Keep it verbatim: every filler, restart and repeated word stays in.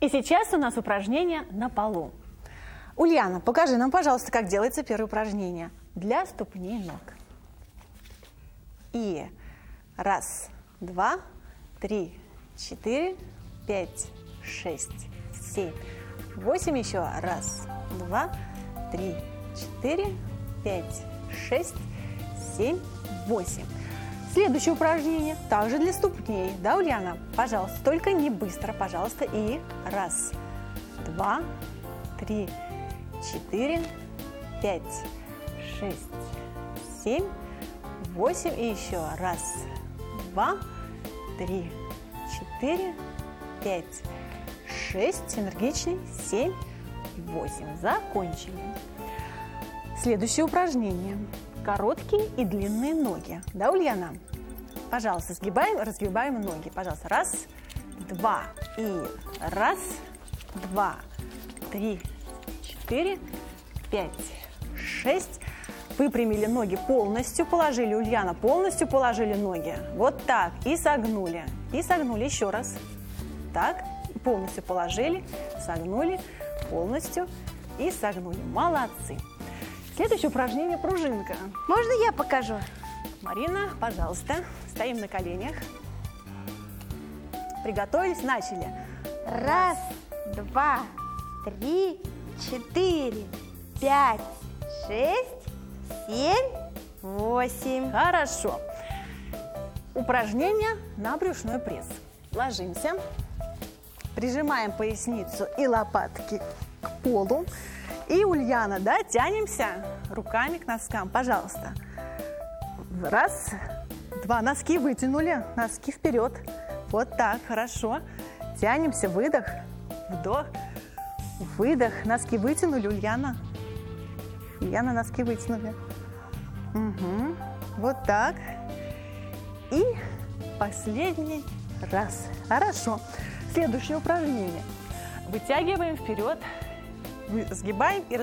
И сейчас у нас упражнение на полу. Ульяна, покажи нам, пожалуйста, как делается первое упражнение для ступней ног. И раз, два, три, четыре, пять, шесть, семь, восемь. Еще раз, два, три, четыре, пять, шесть, семь, восемь. Следующее упражнение также для ступней. Да, Ульяна? Пожалуйста, только не быстро, пожалуйста. И раз, два, три, четыре, пять, шесть, семь, восемь. И еще раз, два, три, четыре, пять, шесть. Энергичней. Семь, восемь. Закончили. Следующее упражнение. Короткие и длинные ноги. Да, Ульяна? Пожалуйста, сгибаем, разгибаем ноги. Пожалуйста, раз, два. И раз, два, три, четыре, пять, шесть. Выпрямили ноги полностью, положили, Ульяна, полностью положили ноги. Вот так. И согнули. И согнули еще раз. Так. Полностью положили, согнули, полностью и согнули. Молодцы. Следующее упражнение – пружинка. Можно я покажу? Марина, пожалуйста, стоим на коленях. Приготовились, начали. Раз, два, три, четыре, пять, шесть, семь, восемь. Хорошо. Упражнение на брюшной пресс. Ложимся, прижимаем поясницу и лопатки к полу. И, Ульяна, да, тянемся руками к носкам, пожалуйста. Раз, два, носки вытянули, носки вперед. Вот так, хорошо. Тянемся, выдох, вдох, выдох. Носки вытянули, Ульяна. Ульяна, носки вытянули. Угу. Вот так. И последний раз. Хорошо. Следующее упражнение. Вытягиваем вперед, сгибаем и